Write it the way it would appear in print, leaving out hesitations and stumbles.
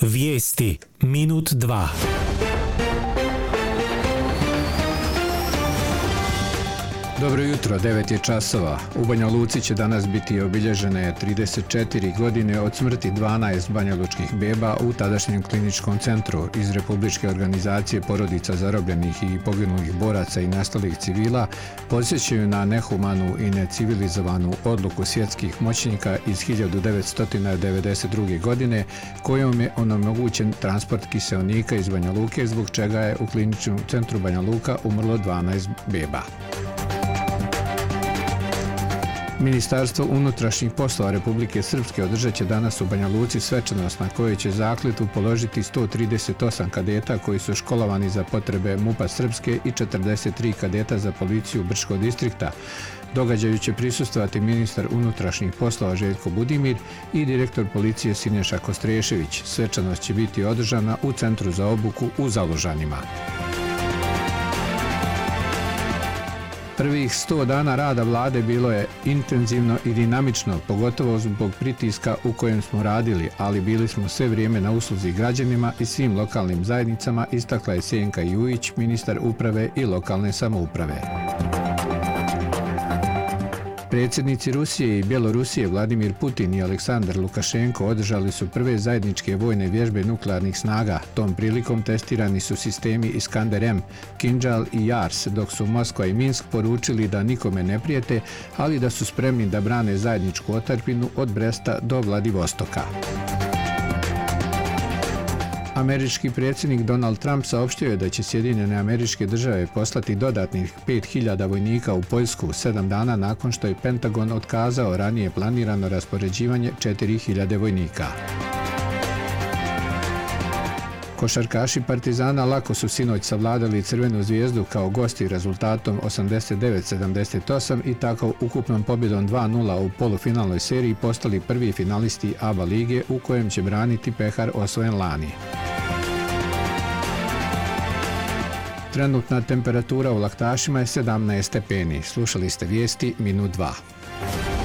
Vijesti minut 2. Dobro jutro, 9 je časova. U Banja Luci će danas biti obilježene 34 godine od smrti 12 banjalučkih beba u tadašnjem kliničkom centru. Iz Republičke organizacije porodica zarobljenih i poginulih boraca i nestalih civila podsjećaju na nehumanu i necivilizovanu odluku svjetskih moćnika iz 1992. godine kojom je onemogućen transport kiseonika iz Banja Luke, zbog čega je u kliničkom centru Banja Luka umrlo 12 beba. Ministarstvo unutrašnjih poslova Republike Srpske održat će danas u Banja Luci svečanost na kojoj će zakletvu položiti 138 kadeta koji su školovani za potrebe MUP-a Srpske i 43 kadeta za policiju Brčkog distrikta. Događaju će prisustvovati ministar unutrašnjih poslova Željko Budimir i direktor policije Siniša Kostrešević. Svečanost će biti održana u Centru za obuku u Zalužanima. Prvih 100 dana rada vlade bilo je intenzivno i dinamično, pogotovo zbog pritiska u kojem smo radili, ali bili smo sve vrijeme na usluzi građanima i svim lokalnim zajednicama, istakla je Sjenka Jujić, ministar uprave i lokalne samouprave. Predsjednici Rusije i Bjelorusije Vladimir Putin i Aleksandar Lukašenko održali su prve zajedničke vojne vježbe nuklearnih snaga. Tom prilikom testirani su sistemi Iskander-M, Kinjal i Jars, dok su Moskva i Minsk poručili da nikome ne prijete, ali da su spremni da brane zajedničku otadžbinu od Bresta do Vladivostoka. Američki predsjednik Donald Trump saopštio je da će Sjedinjene Američke Države poslati dodatnih 5.000 vojnika u Poljsku 7 dana nakon što je Pentagon otkazao ranije planirano raspoređivanje 4.000 vojnika. Košarkaši Partizana lako su sinoć savladali Crvenu zvijezdu kao gosti rezultatom 89-78 i tako ukupnom pobjedom 2:0 u polufinalnoj seriji postali prvi finalisti ABA lige u kojem će braniti pehar osvojen lani. Trenutna temperatura u Laktašima je 17 stepeni. Slušali ste vijesti minut 2.